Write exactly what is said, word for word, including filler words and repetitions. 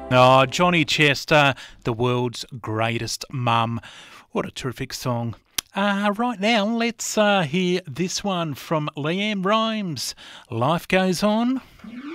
Oh, Johnny Chester, the world's greatest mum. What a terrific song. Uh, right now, let's uh, hear this one from Leanne Rimes. Life Goes On.